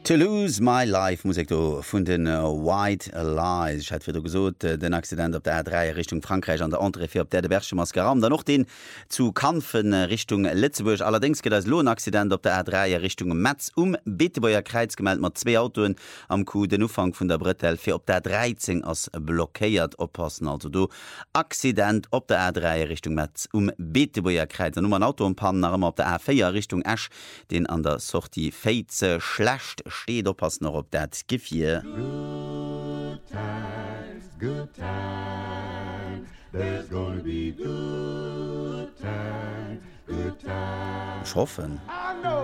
To lose my life Musik do vun den White Lies. Ich hat fir gesot den Accident op der R3 Richtung Frankreich an der andere fir op der de Bergsche Maskeram. Da noch den zu Kampfen Richtung Litzeburg. Allerdings geht als Lohnaccident op der R3 Richtung Metz Beetebauer Kreiz gemeldt mat 2 Autoen am Ku den Ufang vun der Britel fir op der 13 ass blockéiert oppassen. Also do Accident op der R3 Richtung Metz Beetebauer Kreiz. Nummer Auto pannen op der R4 Richtung Esch, den an der Sortie Feize schlecht steht, oppass noch op dat Gifir. Good times, there's gonna be good times, good times. Ich hoffen. I know